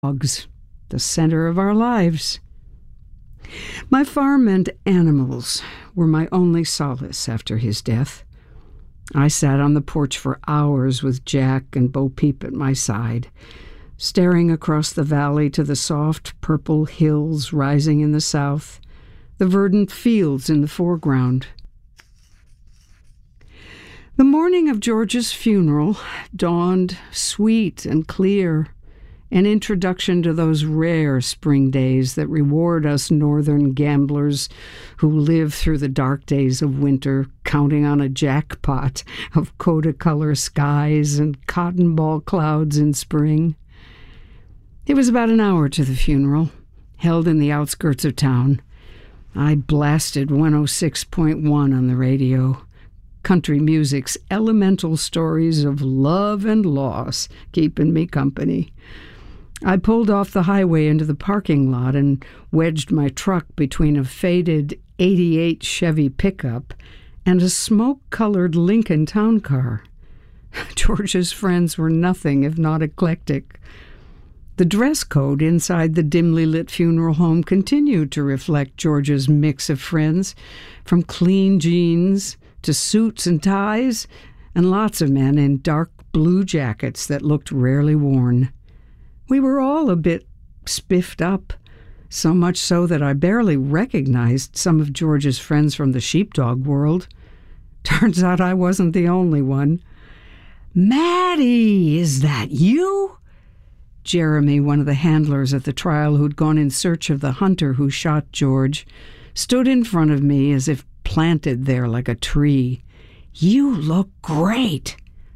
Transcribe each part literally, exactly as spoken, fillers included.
Dogs, the center of our lives. My farm and animals were my only solace after his death. I sat on the porch for hours with Jack and Bo Peep at my side, staring across the valley to the soft purple hills rising in the south, the verdant fields in the foreground. The morning of George's funeral dawned sweet and clear, an introduction to those rare spring days that reward us northern gamblers who live through the dark days of winter, counting on a jackpot of Coda-color skies and cotton ball clouds in spring. It was about an hour to the funeral, held in the outskirts of town. I blasted one oh six point one on the radio. Country music's elemental stories of love and loss keeping me company. I pulled off the highway into the parking lot and wedged my truck between a faded eighty-eight Chevy pickup and a smoke-colored Lincoln town car. George's friends were nothing if not eclectic. The dress code inside the dimly lit funeral home continued to reflect George's mix of friends, from clean jeans to suits and ties, and lots of men in dark blue jackets that looked rarely worn. We were all a bit spiffed up, so much so that I barely recognized some of George's friends from the sheepdog world. Turns out I wasn't the only one. "Maddie, is that you?" Jeremy, one of the handlers at the trial who'd gone in search of the hunter who shot George, stood in front of me as if planted there like a tree. "You look great."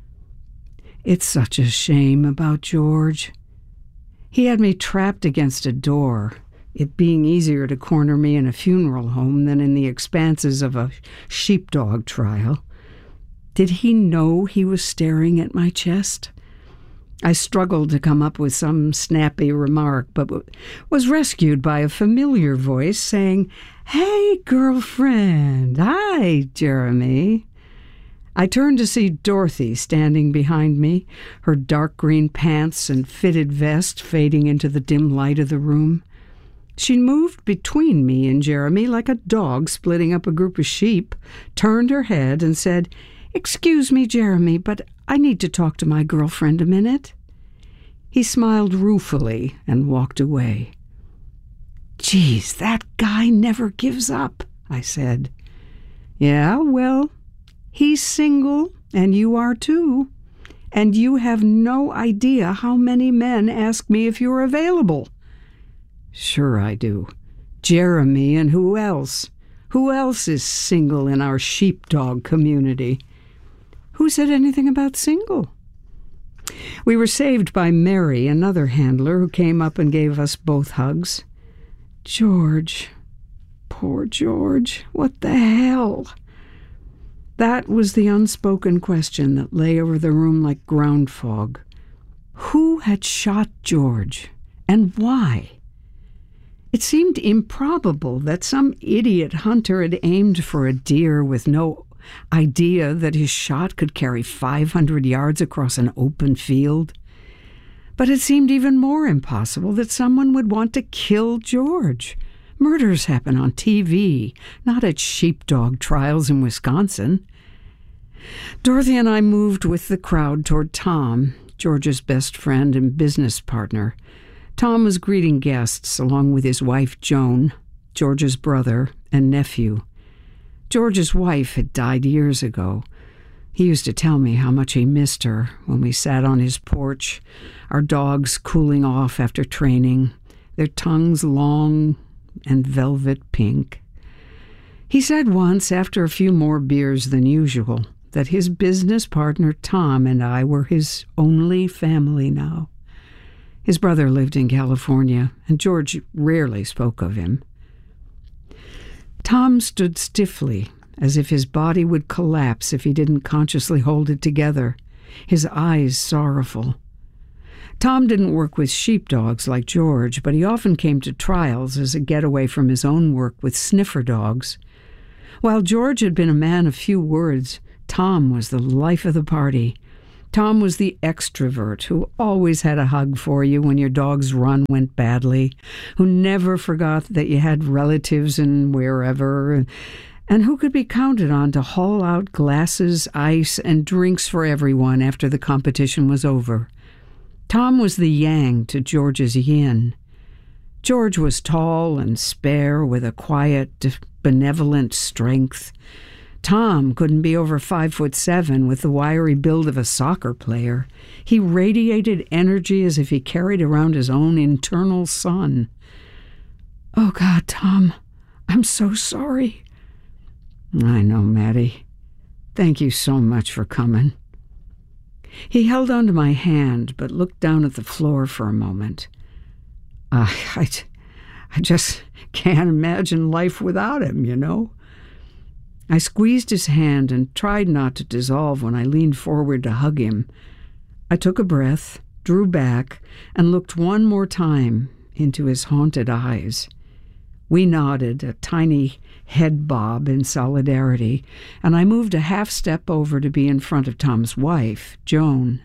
It's such a shame about George. He had me trapped against a door, it being easier to corner me in a funeral home than in the expanses of a sheepdog trial. Did he know he was staring at my chest? I struggled to come up with some snappy remark, but was rescued by a familiar voice saying, "Hey, girlfriend. Hi, Jeremy." I turned to see Dorothy standing behind me, her dark green pants and fitted vest fading into the dim light of the room. She moved between me and Jeremy like a dog splitting up a group of sheep, turned her head and said, "Excuse me, Jeremy, but I need to talk to my girlfriend a minute." He smiled ruefully and walked away. "Geez, that guy never gives up," I said. "Yeah, well, he's single, and you are too. And you have no idea how many men ask me if you're available." "Sure I do. Jeremy and who else? Who else is single in our sheepdog community?" "Who said anything about single?" We were saved by Mary, another handler, who came up and gave us both hugs. George, poor George, what the hell? That was the unspoken question that lay over the room like ground fog. Who had shot George, and why? It seemed improbable that some idiot hunter had aimed for a deer with no idea that his shot could carry five hundred yards across an open field. But it seemed even more impossible that someone would want to kill George. Murders happen on T V, not at sheepdog trials in Wisconsin. Dorothy and I moved with the crowd toward Tom, George's best friend and business partner. Tom was greeting guests along with his wife Joan, George's brother, and nephew. George's wife had died years ago. He used to tell me how much he missed her when we sat on his porch, our dogs cooling off after training, their tongues long and velvet pink. He said once, after a few more beers than usual, that his business partner Tom and I were his only family now. His brother lived in California, and George rarely spoke of him. Tom stood stiffly, as if his body would collapse if he didn't consciously hold it together, his eyes sorrowful. Tom didn't work with sheepdogs like George, but he often came to trials as a getaway from his own work with sniffer dogs. While George had been a man of few words, Tom was the life of the party, Tom was the extrovert who always had a hug for you when your dog's run went badly, who never forgot that you had relatives in wherever, and who could be counted on to haul out glasses, ice, and drinks for everyone after the competition was over. Tom was the yang to George's yin. George was tall and spare with a quiet, benevolent strength. Tom couldn't be over five foot seven with the wiry build of a soccer player. He radiated energy as if he carried around his own internal sun. "Oh, God, Tom, I'm so sorry." "I know, Maddie. Thank you so much for coming." He held onto my hand, but looked down at the floor for a moment. Uh, I, I just can't imagine life without him, you know. I squeezed his hand and tried not to dissolve when I leaned forward to hug him. I took a breath, drew back, and looked one more time into his haunted eyes. We nodded, a tiny head bob in solidarity, and I moved a half step over to be in front of Tom's wife, Joan.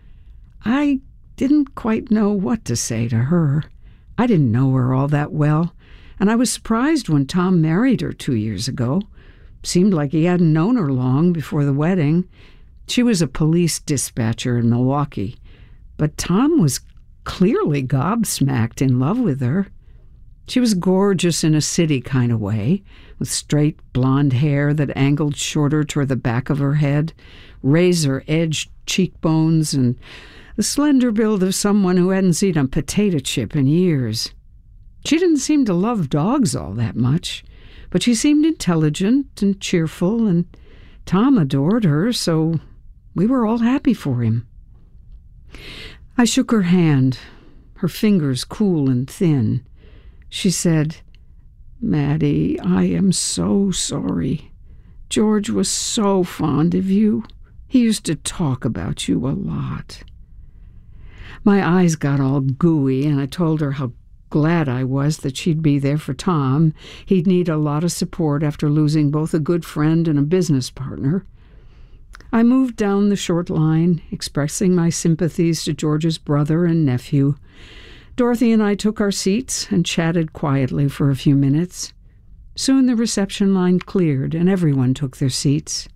I didn't quite know what to say to her. I didn't know her all that well, and I was surprised when Tom married her two years ago. Seemed like he hadn't known her long before the wedding. She was a police dispatcher in Milwaukee, but Tom was clearly gobsmacked in love with her. She was gorgeous in a city kind of way, with straight blonde hair that angled shorter toward the back of her head, razor-edged cheekbones, and the slender build of someone who hadn't seen a potato chip in years. She didn't seem to love dogs all that much, but she seemed intelligent and cheerful, and Tom adored her, so we were all happy for him. I shook her hand, her fingers cool and thin. She said, "Maddie, I am so sorry. George was so fond of you. He used to talk about you a lot." My eyes got all gooey, and I told her how glad I was that she'd be there for Tom. He'd need a lot of support after losing both a good friend and a business partner. I moved down the short line, expressing my sympathies to George's brother and nephew. Dorothy and I took our seats and chatted quietly for a few minutes. Soon the reception line cleared, and everyone took their seats.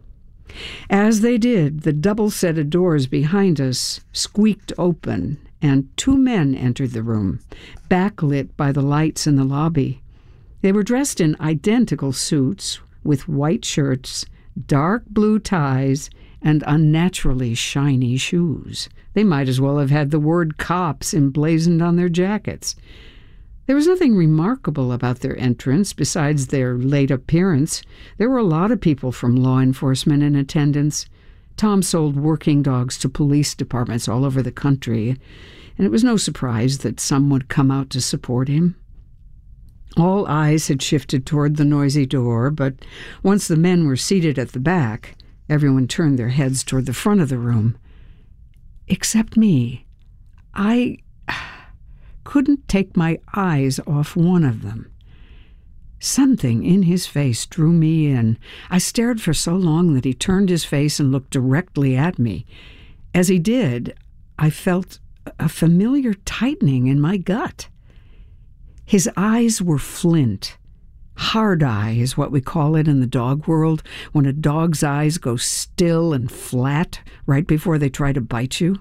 As they did, the double set of doors behind us squeaked open, and two men entered the room, backlit by the lights in the lobby. They were dressed in identical suits, with white shirts, dark blue ties, and unnaturally shiny shoes. They might as well have had the word cops emblazoned on their jackets. There was nothing remarkable about their entrance besides their late appearance. There were a lot of people from law enforcement in attendance. Tom sold working dogs to police departments all over the country, and it was no surprise that some would come out to support him. All eyes had shifted toward the noisy door, but once the men were seated at the back, everyone turned their heads toward the front of the room. Except me. I couldn't take my eyes off one of them. Something in his face drew me in. I stared for so long that he turned his face and looked directly at me. As he did, I felt a familiar tightening in my gut. His eyes were flint. Hard eye is what we call it in the dog world, when a dog's eyes go still and flat right before they try to bite you.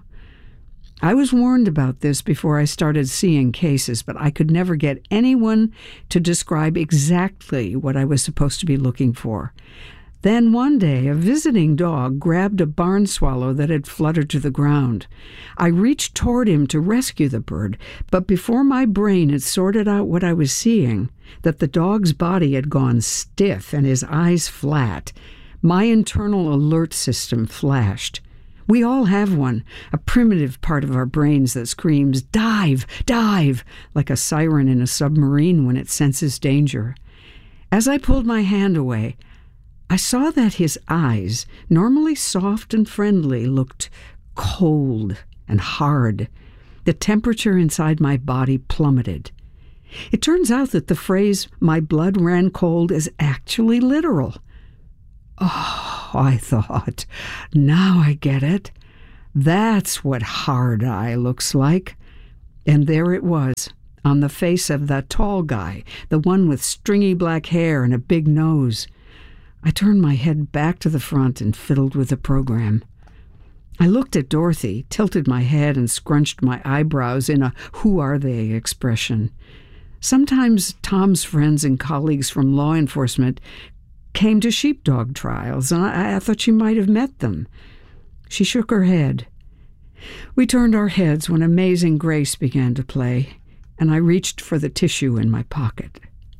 I was warned about this before I started seeing cases, but I could never get anyone to describe exactly what I was supposed to be looking for. Then one day, a visiting dog grabbed a barn swallow that had fluttered to the ground. I reached toward him to rescue the bird, but before my brain had sorted out what I was seeing, that the dog's body had gone stiff and his eyes flat, my internal alert system flashed. We all have one, a primitive part of our brains that screams, "Dive! Dive!" like a siren in a submarine when it senses danger. As I pulled my hand away, I saw that his eyes, normally soft and friendly, looked cold and hard. The temperature inside my body plummeted. It turns out that the phrase, "my blood ran cold," is actually literal. Oh, I thought, now I get it. That's what hard eye looks like. And there it was, on the face of that tall guy, the one with stringy black hair and a big nose. I turned my head back to the front and fiddled with the program. I looked at Dorothy, tilted my head, and scrunched my eyebrows in a who are they expression. Sometimes Tom's friends and colleagues from law enforcement came to sheepdog trials, and I, I thought she might have met them. She shook her head. We turned our heads when Amazing Grace began to play, and I reached for the tissue in my pocket.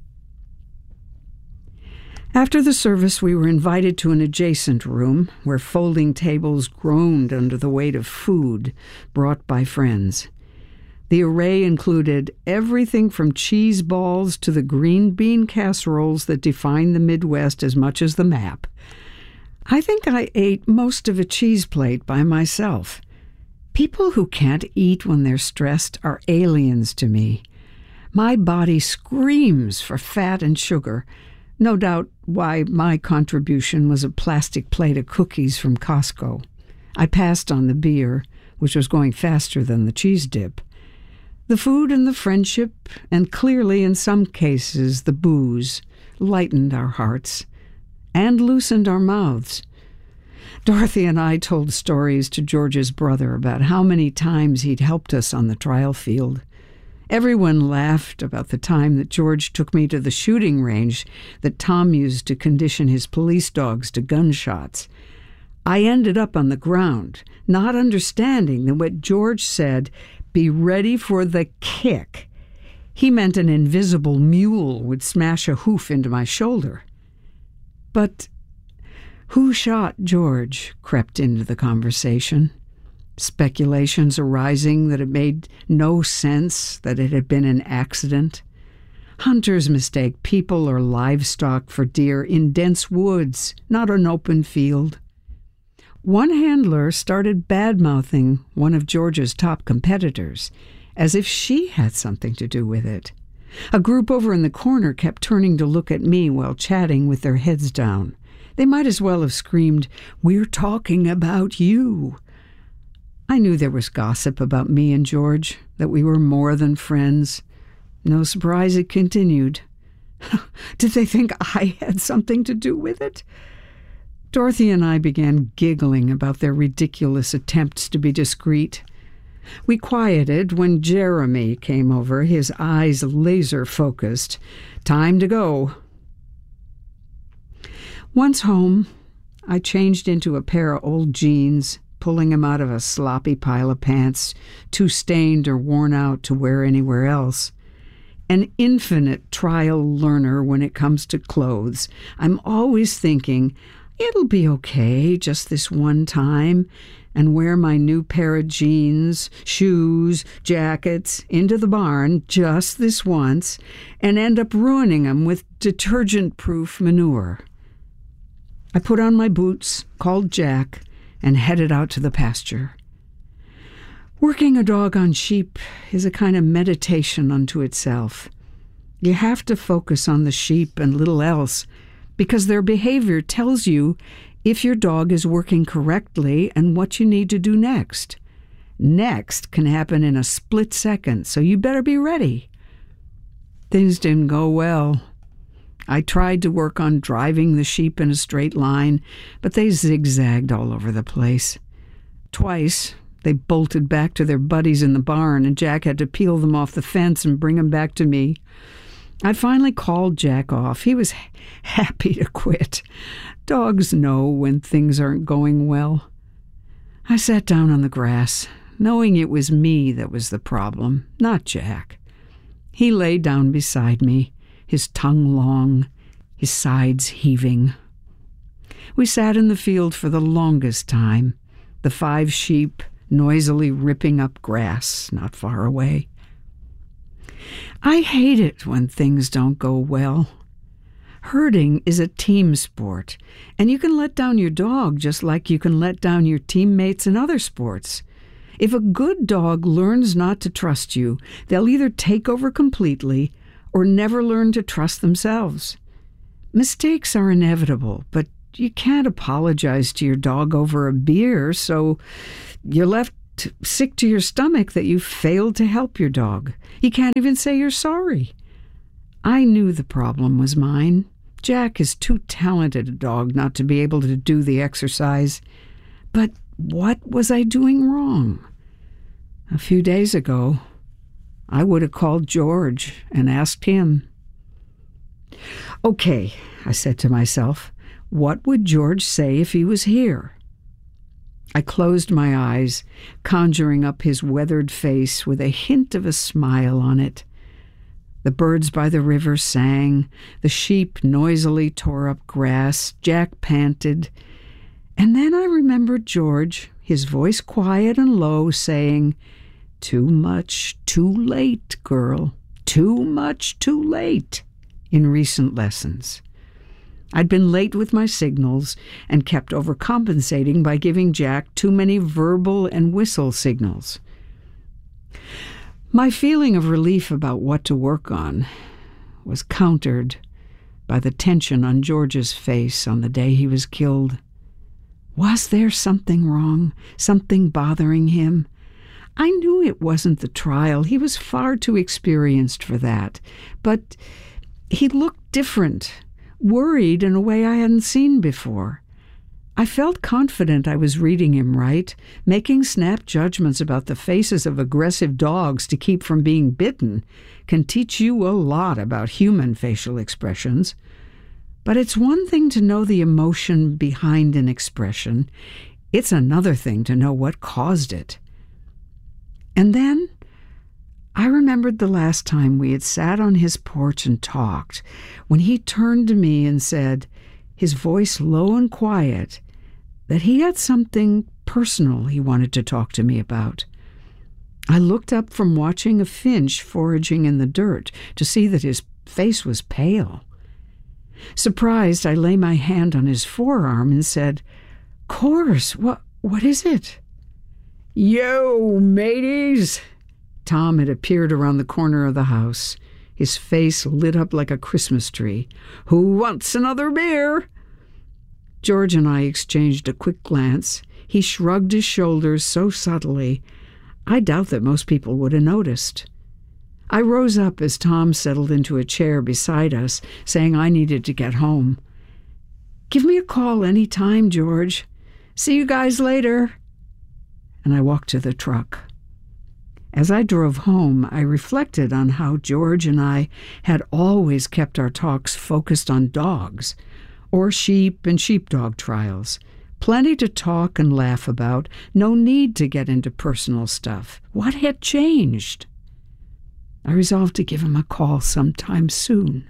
After the service, we were invited to an adjacent room where folding tables groaned under the weight of food brought by friends. The array included everything from cheese balls to the green bean casseroles that define the Midwest as much as the map. I think I ate most of a cheese plate by myself. People who can't eat when they're stressed are aliens to me. My body screams for fat and sugar. No doubt why my contribution was a plastic plate of cookies from Costco. I passed on the beer, which was going faster than the cheese dip. The food and the friendship, and clearly in some cases the booze, lightened our hearts and loosened our mouths. Dorothy and I told stories to George's brother about how many times he'd helped us on the trial field. Everyone laughed about the time that George took me to the shooting range that Tom used to condition his police dogs to gunshots. I ended up on the ground, not understanding that what George said, "Be ready for the kick," he meant an invisible mule would smash a hoof into my shoulder. But who shot George crept into the conversation. Speculations arising that it made no sense that it had been an accident. Hunters mistake people or livestock for deer in dense woods, not an open field. One handler started bad-mouthing one of George's top competitors, as if she had something to do with it. A group over in the corner kept turning to look at me while chatting with their heads down. They might as well have screamed, "We're talking about you." I knew there was gossip about me and George, that we were more than friends. No surprise it continued. Did they think I had something to do with it? Dorothy and I began giggling about their ridiculous attempts to be discreet. We quieted when Jeremy came over, his eyes laser-focused. Time to go. Once home, I changed into a pair of old jeans, pulling him out of a sloppy pile of pants, too stained or worn out to wear anywhere else. An infinite trial learner when it comes to clothes. I'm always thinking, it'll be okay just this one time, and wear my new pair of jeans, shoes, jackets into the barn just this once, and end up ruining them with detergent-proof manure. I put on my boots, called Jack, and headed out to the pasture. Working a dog on sheep is a kind of meditation unto itself. You have to focus on the sheep and little else, because their behavior tells you if your dog is working correctly and what you need to do next. Next can happen in a split second, so you better be ready. Things didn't go well. I tried to work on driving the sheep in a straight line, but they zigzagged all over the place. Twice, they bolted back to their buddies in the barn, and Jack had to peel them off the fence and bring them back to me. I finally called Jack off. He was happy to quit. Dogs know when things aren't going well. I sat down on the grass, knowing it was me that was the problem, not Jack. He lay down beside me, his tongue long, his sides heaving. We sat in the field for the longest time, the five sheep noisily ripping up grass not far away. I hate it when things don't go well. Herding is a team sport, and you can let down your dog just like you can let down your teammates in other sports. If a good dog learns not to trust you, they'll either take over completely or never learn to trust themselves. Mistakes are inevitable, but you can't apologize to your dog over a beer, so you're left sick to your stomach that you failed to help your dog. You can't even say you're sorry. I knew the problem was mine. Jack is too talented a dog not to be able to do the exercise. But what was I doing wrong? A few days ago, I would have called George and asked him. Okay, I said to myself, what would George say if he was here? I closed my eyes, conjuring up his weathered face with a hint of a smile on it. The birds by the river sang, the sheep noisily tore up grass, Jack panted, and then I remembered George, his voice quiet and low, saying, "Too much, too late, girl, too much, too late," in recent lessons. I'd been late with my signals and kept overcompensating by giving Jack too many verbal and whistle signals. My feeling of relief about what to work on was countered by the tension on George's face on the day he was killed. Was there something wrong, something bothering him? I knew it wasn't the trial. He was far too experienced for that. But he looked different, worried in a way I hadn't seen before. I felt confident I was reading him right. Making snap judgments about the faces of aggressive dogs to keep from being bitten can teach you a lot about human facial expressions. But it's one thing to know the emotion behind an expression. It's another thing to know what caused it. And then I remembered the last time we had sat on his porch and talked, when he turned to me and said, his voice low and quiet, that he had something personal he wanted to talk to me about. I looked up from watching a finch foraging in the dirt to see that his face was pale. Surprised, I lay my hand on his forearm and said, "Course, what, what is it?" "Yo, mateys!" Tom had appeared around the corner of the house. His face lit up like a Christmas tree. "Who wants another beer?" George and I exchanged a quick glance. He shrugged his shoulders so subtly, I doubt that most people would have noticed. I rose up as Tom settled into a chair beside us, saying I needed to get home. "Give me a call any time, George. See you guys later." And I walked to the truck. As I drove home, I reflected on how George and I had always kept our talks focused on dogs, or sheep and sheepdog trials. Plenty to talk and laugh about, no need to get into personal stuff. What had changed? I resolved to give him a call sometime soon.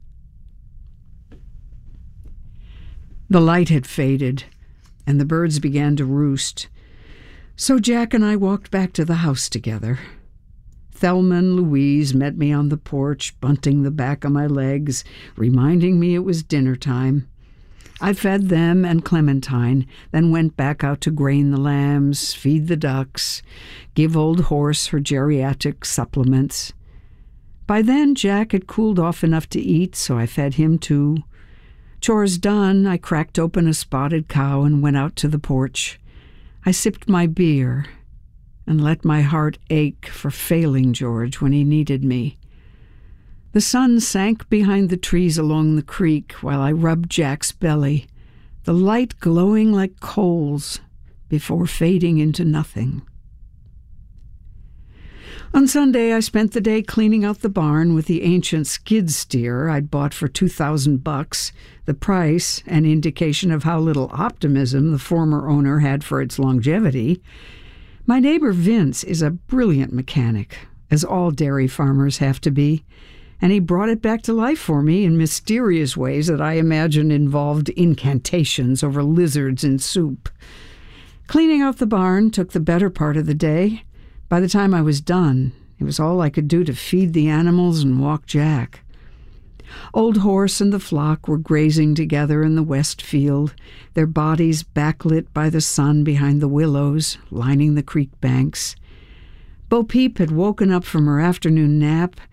The light had faded, and the birds began to roost. So Jack and I walked back to the house together. Thelma and Louise met me on the porch, bunting the back of my legs, reminding me it was dinner time. I fed them and Clementine, then went back out to grain the lambs, feed the ducks, give Old Horse her geriatric supplements. By then, Jack had cooled off enough to eat, so I fed him too. Chores done, I cracked open a spotted cow and went out to the porch. I sipped my beer and let my heart ache for failing George when he needed me. The sun sank behind the trees along the creek while I rubbed Jack's belly, the light glowing like coals before fading into nothing. On Sunday, I spent the day cleaning out the barn with the ancient skid steer I'd bought for two thousand bucks, the price an indication of how little optimism the former owner had for its longevity. My neighbor Vince is a brilliant mechanic, as all dairy farmers have to be, and he brought it back to life for me in mysterious ways that I imagine involved incantations over lizards in soup. Cleaning out the barn took the better part of the day. By the time I was done, it was all I could do to feed the animals and walk Jack. Old Horse and the flock were grazing together in the west field, their bodies backlit by the sun behind the willows lining the creek banks. Bo Peep had woken up from her afternoon nap,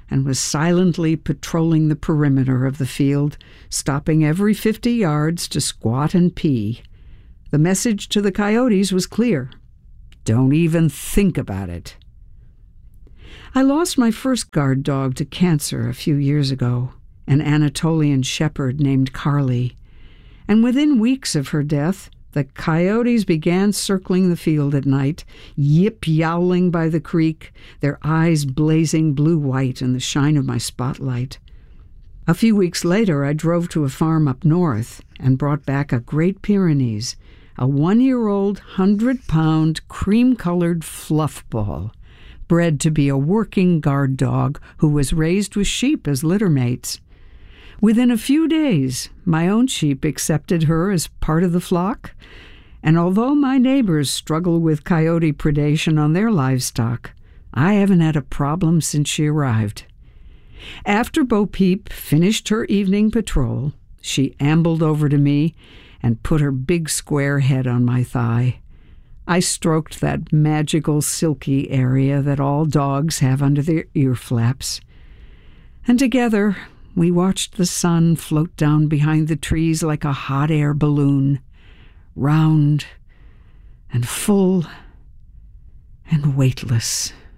and was silently patrolling the perimeter of the field, stopping every fifty yards to squat and pee. The message to the coyotes was clear: don't even think about it. I lost my first guard dog to cancer a few years ago, an Anatolian shepherd named Carly, and within weeks of her death, the coyotes began circling the field at night, yip-yowling by the creek, their eyes blazing blue-white in the shine of my spotlight. A few weeks later, I drove to a farm up north and brought back a Great Pyrenees, a one-year-old, hundred-pound, cream-colored fluff ball, bred to be a working guard dog who was raised with sheep as litter mates. Within a few days, my own sheep accepted her as part of the flock, and although my neighbors struggle with coyote predation on their livestock, I haven't had a problem since she arrived. After Bo Peep finished her evening patrol, she ambled over to me and put her big square head on my thigh. I stroked that magical silky area that all dogs have under their ear flaps. And together, we watched the sun float down behind the trees like a hot air balloon, round and full and weightless.